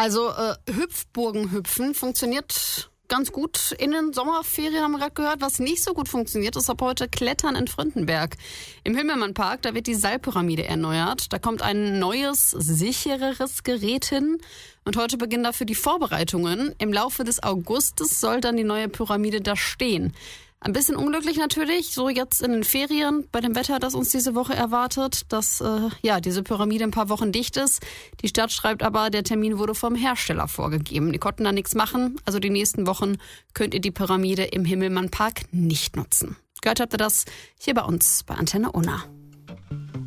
Also Hüpfburgenhüpfen funktioniert ganz gut in den Sommerferien, haben wir gerade gehört. Was nicht so gut funktioniert, ist ab heute Klettern in Fründenberg. Im Himmelmann-Park, da wird die Seilpyramide erneuert. Da kommt ein neues, sichereres Gerät hin. Und heute beginnen dafür die Vorbereitungen. Im Laufe des Augustes soll dann die neue Pyramide da stehen. Ein bisschen unglücklich natürlich, so jetzt in den Ferien bei dem Wetter, das uns diese Woche erwartet, dass diese Pyramide ein paar Wochen dicht ist. Die Stadt schreibt aber, der Termin wurde vom Hersteller vorgegeben. Die konnten da nichts machen, also die nächsten Wochen könnt ihr die Pyramide im Himmelmann-Park nicht nutzen. Gehört habt ihr das hier bei uns bei Antenne Unna.